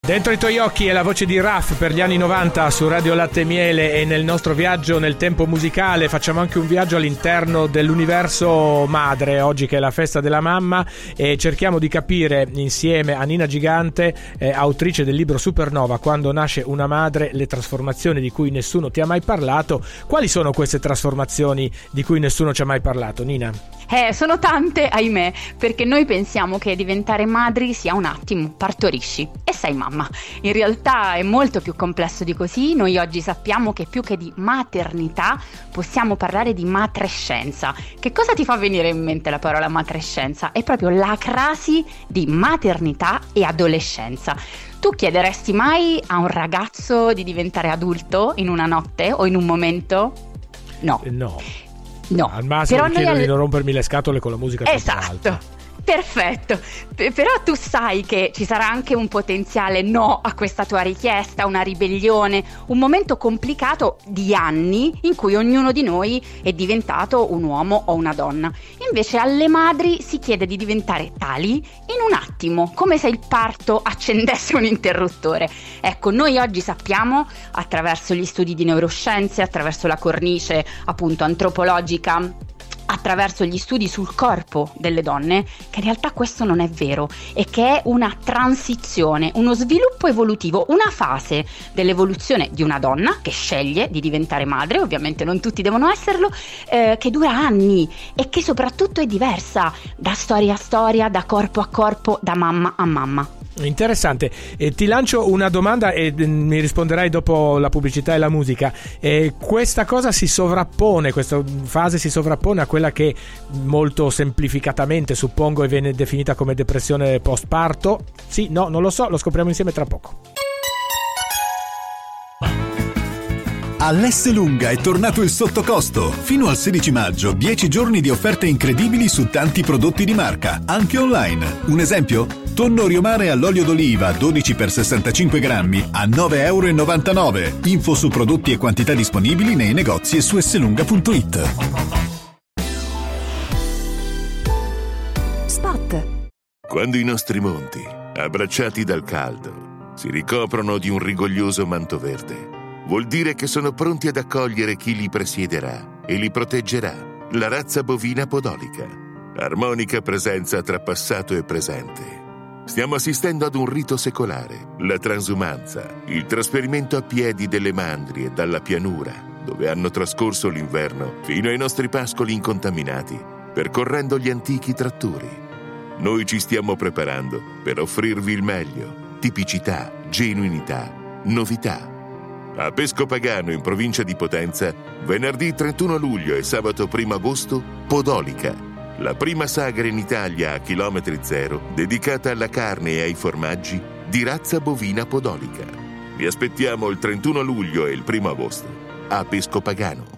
Dentro i tuoi occhi è la voce di Raf per gli anni 90 su Radio Latte e Miele, e nel nostro viaggio nel tempo musicale facciamo anche un viaggio all'interno dell'universo madre, oggi che è la festa della mamma, e cerchiamo di capire insieme a Nina Gigante, autrice del libro Supernova, Quando nasce una madre, le trasformazioni di cui nessuno ti ha mai parlato. Quali sono queste trasformazioni di cui nessuno ci ha mai parlato, Nina? Sono tante, ahimè, perché noi pensiamo che diventare madri sia un attimo, partorisci e sei mamma. In realtà è molto più complesso di così. Noi oggi sappiamo che più che di maternità possiamo parlare di matrescenza. Che cosa ti fa venire in mente la parola matrescenza? È proprio la crasi di maternità e adolescenza. Tu chiederesti mai a un ragazzo di diventare adulto in una notte o in un momento? No. No, al massimo chiedo di non rompermi le scatole con la musica troppo alta. Esatto, perfetto. Però tu sai che ci sarà anche un potenziale no a questa tua richiesta, una ribellione, un momento complicato di anni in cui ognuno di noi è diventato un uomo o una donna. Invece alle madri si chiede di diventare tali in un attimo, come se il parto accendesse un interruttore. Ecco, noi oggi sappiamo, attraverso gli studi di neuroscienze, attraverso la cornice appunto antropologica, attraverso gli studi sul corpo delle donne, che in realtà questo non è vero e che è una transizione, uno sviluppo evolutivo, una fase dell'evoluzione di una donna che sceglie di diventare madre, ovviamente non tutti devono esserlo, che dura anni e che soprattutto è diversa da storia a storia, da corpo a corpo, da mamma a mamma. Interessante. Ti lancio una domanda e mi risponderai dopo la pubblicità e la musica. Questa cosa si sovrappone, questa fase si sovrappone a quella che molto semplificatamente suppongo viene definita come depressione postparto? Sì, no, non lo so, lo scopriamo insieme tra poco. All'Esselunga è tornato il sottocosto. Fino al 16 maggio, 10 giorni di offerte incredibili su tanti prodotti di marca, anche online. Un esempio? Tonno Riomare all'olio d'oliva 12 x 65 grammi a €9,99. Info su prodotti e quantità disponibili nei negozi e su esselunga.it. Spot. Quando i nostri monti, abbracciati dal caldo, si ricoprono di un rigoglioso manto verde, vuol dire che sono pronti ad accogliere chi li presiederà e li proteggerà, la razza bovina podolica. Armonica presenza tra passato e presente. Stiamo assistendo ad un rito secolare, la transumanza, il trasferimento a piedi delle mandrie dalla pianura, dove hanno trascorso l'inverno, fino ai nostri pascoli incontaminati, percorrendo gli antichi trattori. Noi ci stiamo preparando per offrirvi il meglio, tipicità, genuinità, novità. A Pesco Pagano, in provincia di Potenza, venerdì 31 luglio e sabato 1 agosto, Podolica, la prima sagra in Italia a chilometri zero dedicata alla carne e ai formaggi di razza bovina podolica. Vi aspettiamo il 31 luglio e il 1 agosto a Pesco Pagano.